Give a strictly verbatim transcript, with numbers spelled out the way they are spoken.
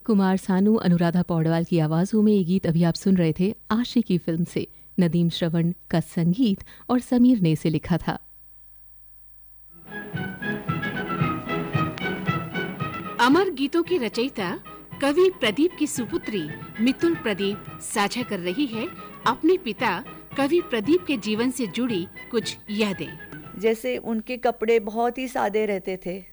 कुमार सानू, अनुराधा पौडवाल की आवाजों में ये गीत अभी आप सुन रहे थे आशिकी फिल्म से। नदीम श्रवण का संगीत और समीर ने इसे लिखा था। अमर गीतों की रचयिता कवि प्रदीप की सुपुत्री मितुल प्रदीप साझा कर रही है अपने पिता कवि प्रदीप के जीवन से जुड़ी कुछ यादें। जैसे उनके कपड़े बहुत ही सादे रहते थे,